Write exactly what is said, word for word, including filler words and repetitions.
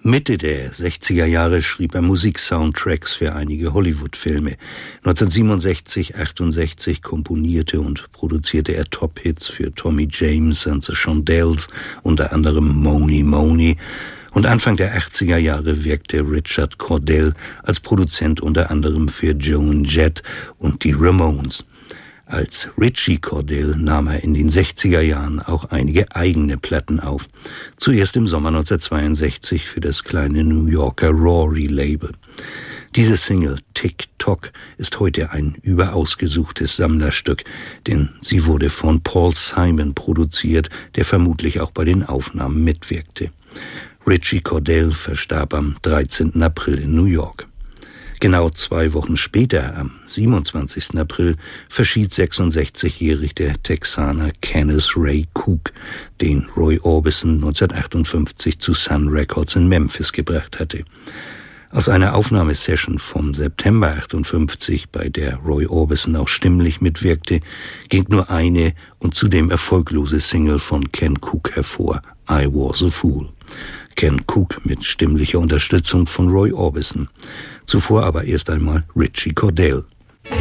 Mitte der sechziger Jahre schrieb er Musiksoundtracks für einige Hollywood-Filme. neunzehnhundertsiebenundsechzig, achtundsechzig komponierte und produzierte er Top-Hits für Tommy James and the Shondells, unter anderem Money Money. Und Anfang der achtziger Jahre wirkte Richard Cordell als Produzent unter anderem für Joan Jett und die Ramones. Als Richie Cordell nahm er in den sechziger Jahren auch einige eigene Platten auf. Zuerst im Sommer neunzehnhundertzweiundsechzig für das kleine New Yorker Rory-Label. Diese Single Tick Tock ist heute ein überaus gesuchtes Sammlerstück, denn sie wurde von Paul Simon produziert, der vermutlich auch bei den Aufnahmen mitwirkte. Richie Cordell verstarb am dreizehnten April in New York. Genau zwei Wochen später, am siebenundzwanzigsten April, verschied sechsundsechzigjährig der Texaner Kenneth Ray Cook, den Roy Orbison neunzehnhundertachtundfünfzig zu Sun Records in Memphis gebracht hatte. Aus einer Aufnahmesession vom September achtundfünfzig, bei der Roy Orbison auch stimmlich mitwirkte, ging nur eine und zudem erfolglose Single von Ken Cook hervor, I Was a Fool. Ken Cook mit stimmlicher Unterstützung von Roy Orbison. Zuvor aber erst einmal Richie Cordell.